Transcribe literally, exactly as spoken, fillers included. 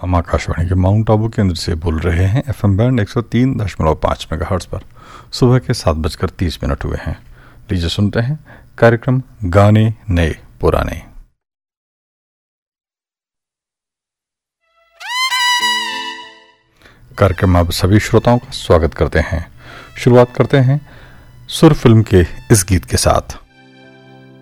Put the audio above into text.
हम आकाशवाणी के माउंट आबू केंद्र से बोल रहे हैं। एफएम बैंड एक सौ तीन दशमलव पाँच मेगाहर्ट्ज पर सुबह के सात बजकर तीस मिनट हुए हैं। लीजिए सुनते हैं कार्यक्रम गाने नए पुराने। कार्यक्रम में आप सभी श्रोताओं का स्वागत करते हैं। शुरुआत करते हैं सुर फिल्म के इस गीत के साथ।